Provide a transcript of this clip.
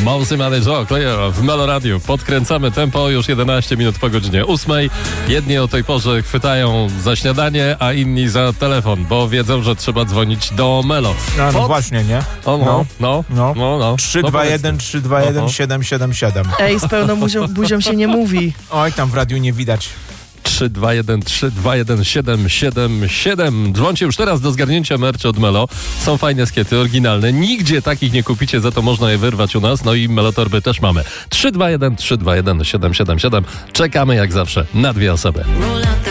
Mąsy Manager w Melo Radio. Podkręcamy tempo, już 11 minut po godzinie 8. Jedni o tej porze chwytają za śniadanie, a inni za telefon, bo wiedzą, że trzeba dzwonić do Melo. No właśnie, nie? No. 321 321 777. Ej, z pełną buzią się nie mówi. Oj, tam w radiu nie widać. 321 777. Dzwońcie już teraz do zgarnięcia merch od Melo. Są fajne skiety, oryginalne. Nigdzie takich nie kupicie, za to można je wyrwać u nas. No i Melotorby też mamy. 321 777. Czekamy jak zawsze na 2 osoby.